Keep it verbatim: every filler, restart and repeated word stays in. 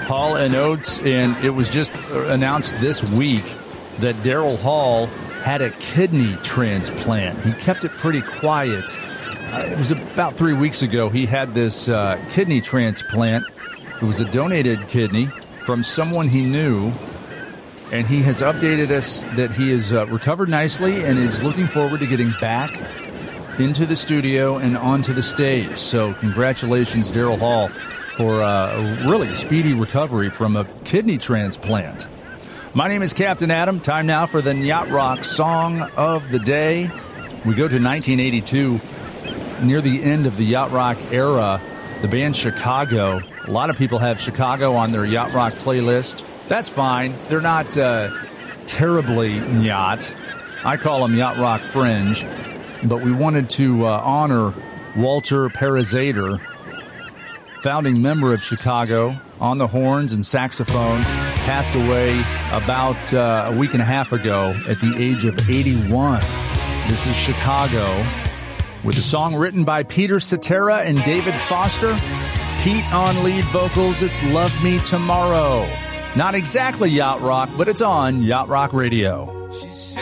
Hall and Oates, and it was just announced this week that Daryl Hall had a kidney transplant. He kept it pretty quiet. Uh, it was about three weeks ago he had this uh, kidney transplant. It was a donated kidney from someone he knew, and he has updated us that he is uh, recovered nicely and is looking forward to getting back into the studio and onto the stage. So congratulations, Daryl Hall, for uh, a really speedy recovery from a kidney transplant. My name is Captain Adam. Time now for the Yacht Rock Song of the Day. We go to nineteen eighty-two, near the end of the Yacht Rock era. The band Chicago. A lot of people have Chicago on their Yacht Rock playlist. That's fine. They're not uh, terribly yacht. I call them Yacht Rock Fringe. But we wanted to uh, honor Walter Parazader, founding member of Chicago, on the horns and saxophone, passed away about uh, a week and a half ago at the age of eighty-one. This is Chicago, with a song written by Peter Cetera and David Foster. Pete on lead vocals. It's Love Me Tomorrow. Not exactly yacht rock, but it's on Yacht Rock Radio.